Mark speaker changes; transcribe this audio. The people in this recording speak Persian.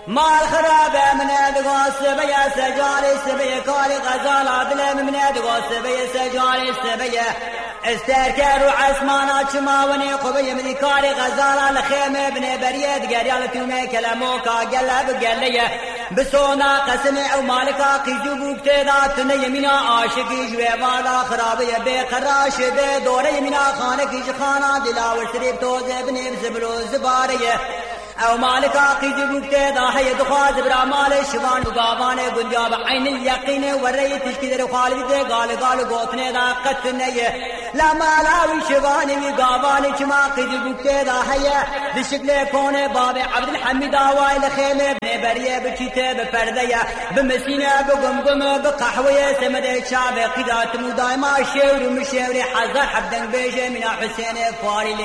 Speaker 1: مال خرابه من ادغاس بيا سجاري سبيه كاري غزال عدل من ادغاس بيا سجاري سبيه استركر وعسمانا شماوني قبي من كاري غزال الخيمه بن بريد قريال تومي كلاموكا قلب قليه بسونا قسمي او مالكا قيجوبوك تيدات يمينا عاشقي جويبانا خرابيه بقراش بدور يمينا خانك خانا دلاور شريف توزي بن بزبلو زباريه او مالكا قيجوبوك تيدا هي دخاز برا مال شوان وقابان قنجاب عين اليقين وري تشكيدر خالد قال قوتني دا قتنيه لا مالاوي شواني وقابان كما قيجوبوك تيدا هي بشكل كون باب عبد الحميد وايل خيمه بن بريه بچيته بفرديه بمسينه بقمقم بقحويه سمد شعب قدات دائما شور مشوري حزر حبدن بيجه من حسين فاري